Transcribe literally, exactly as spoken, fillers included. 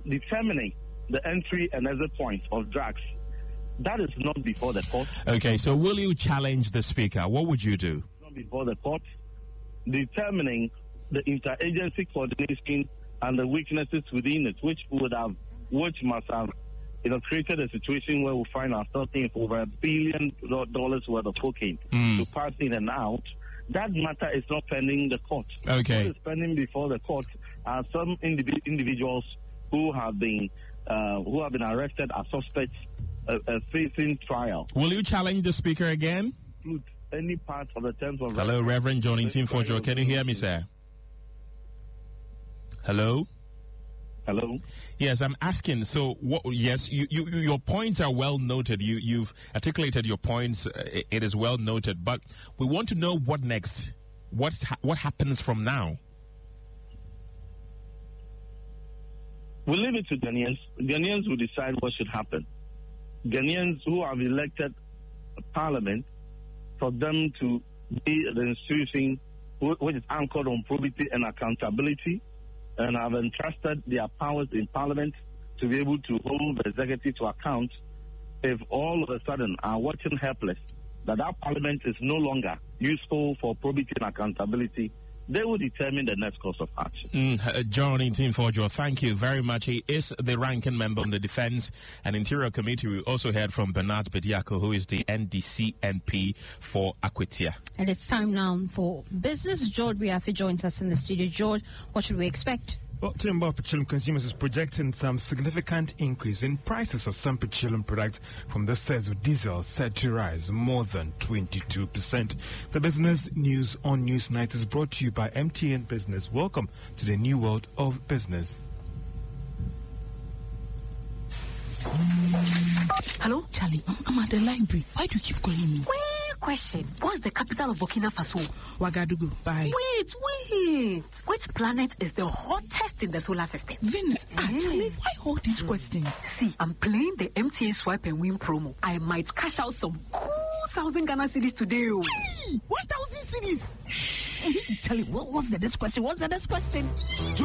determining the entry and exit points of drugs, that is not before the court. Okay, so will you challenge the speaker? What would you do? Not before the court. Determining the interagency coordination and the weaknesses within it, which would have, which must have, you know, created a situation where we find ourselves in over a billion dollars worth of cocaine mm. to pass in and out. That matter is not pending the court. Okay. What is pending before the court are some indiv- individuals who have been uh, who have been arrested as suspects uh, uh, facing trial. Will you challenge the speaker again? Any part of the terms of Hello, Reverend John Intimfojo. Can you hear me, sir? Hello? Hello? Yes, I'm asking. So, what, yes, you, you, your points are well noted. You, you've articulated your points. Uh, it, it is well noted. But we want to know what next. What's ha- what happens from now? We'll leave it to Ghanaians. Ghanaians will decide what should happen. Ghanaians who have elected a parliament for them to be the institution which is anchored on probity and accountability, and have entrusted their powers in Parliament to be able to hold the executive to account, if all of a sudden are watching helpless that our Parliament is no longer useful for probity and accountability, they will determine the next course of action. Mm, uh, John Intimfojo, thank you very much. He is the ranking member on the Defense and Interior Committee. We also heard from Bernard Bediako, who is the N D C M P for Akwatia. And it's time now for business. George Biafi joins us in the studio. George, what should we expect? Well, Chamber of Petroleum Consumers is projecting some significant increase in prices of some petroleum products from the sales of diesel set to rise more than twenty-two percent. The business news on Newsnight is brought to you by M T N Business. Welcome to the new world of business. Hello? Charlie, I'm at the library. Why do you keep calling me? Wait, question. What's the capital of Burkina Faso? Ouagadougou. Bye. Wait, wait. Which planet is the hottest in the solar system? Venus. Mm. Actually, why all these mm. questions? See, I'm playing the M T A Swipe and Win promo. I might cash out some cool thousand Ghana cedis today. Hey, one thousand cedis. Shh. Charlie, what was the next question? What's the next question?